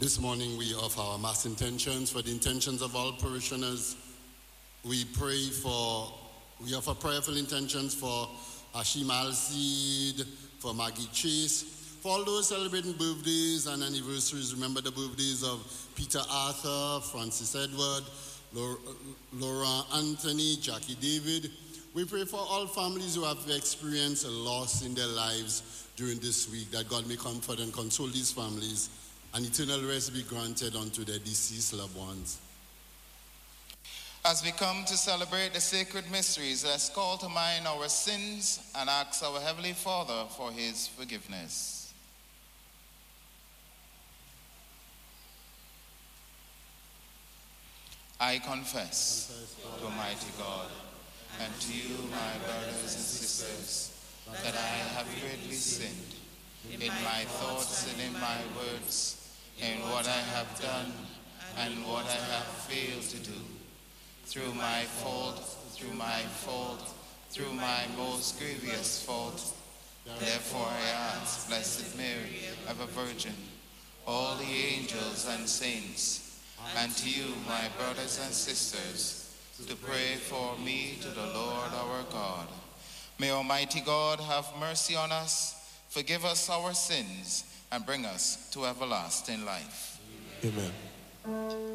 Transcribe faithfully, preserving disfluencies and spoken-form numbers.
This morning we offer our mass intentions for the intentions of all parishioners. We pray for, we offer prayerful intentions for Hashim Al-Seed, for Maggie Chase, for all those celebrating birthdays and anniversaries. Remember the birthdays of Peter Arthur, Francis Edward, Laura Anthony, Jackie David. We pray for all families who have experienced a loss in their lives during this week, that God may comfort and console these families, and eternal rest be granted unto their deceased loved ones. As we come to celebrate the sacred mysteries, let's call to mind our sins and ask our Heavenly Father for his forgiveness. I confess, confess to Almighty God and to you, my brothers and sisters, that I have greatly sinned in my thoughts and in my words, in what I have done and what I have failed to do, through my fault, through my fault, through my most grievous fault. Therefore I ask, Blessed Mary, ever Virgin, all the angels and saints, and to you, my brothers and sisters, to pray for me to the Lord our God. May Almighty God have mercy on us, forgive us our sins, and bring us to everlasting life. Amen.